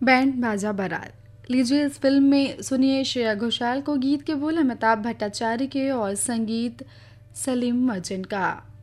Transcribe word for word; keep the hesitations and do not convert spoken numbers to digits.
Band बाजा बारात। लीजिए इस फिल्म में सुनिए श्रेया घोषाल को, गीत के बोल अमिताभ भट्टाचार्य के और संगीत सलीम मर्चेंट का।